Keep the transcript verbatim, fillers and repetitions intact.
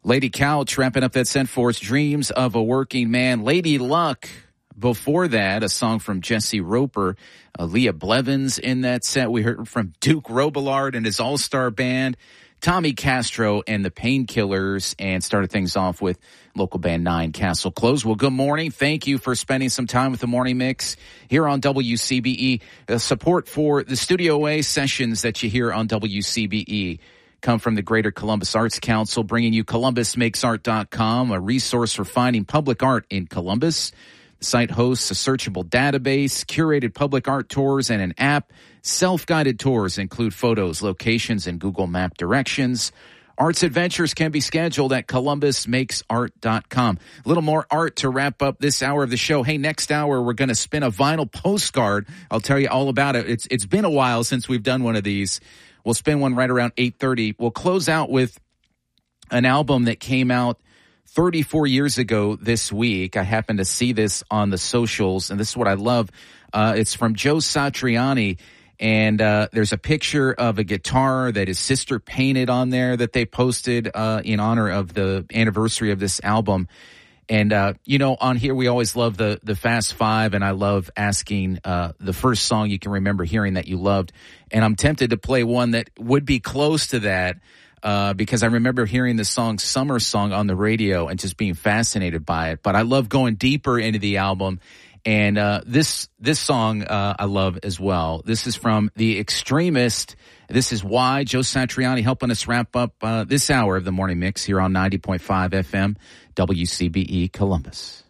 Lady Couch wrapping up that set for us, Dreams of a Working Man. Lady Luck, before that, a song from Jesse Roper. Uh, Leah Blevins in that set. We heard from Duke Robillard and his all-star band. Tommy Castro and the Painkillers, and started things off with local band Nine Castle Close. Well, good morning. Thank you for spending some time with the Morning Mix here on W C B E. The support for the Studio A sessions that you hear on W C B E come from the Greater Columbus Arts Council, bringing you Columbus Makes Art dot com, a resource for finding public art in Columbus. The site hosts a searchable database, curated public art tours, and an app. Self-guided tours include photos, locations, and Google Map directions. Arts adventures can be scheduled at Columbus Makes Art dot com. A little more art to wrap up this hour of the show. Hey, next hour, we're going to spin a vinyl postcard. I'll tell you all about it. It's It's been a while since we've done one of these. We'll spin one right around eight thirty. We'll close out with an album that came out thirty-four years ago this week. I happened to see this on the socials, and this is what I love. Uh, it's from Joe Satriani. And uh, there's a picture of a guitar that his sister painted on there that they posted uh, in honor of the anniversary of this album. And, uh, you know, on here we always love the, the Fast Five, and I love asking uh, the first song you can remember hearing that you loved. And I'm tempted to play one that would be close to that uh, because I remember hearing the song Summer Song on the radio and just being fascinated by it. But I love going deeper into the album. And uh, this this song uh, I love as well. This is from The Extremist. This is why. Joe Satriani helping us wrap up uh, this hour of the Morning Mix here on ninety point five F M W C B E Columbus.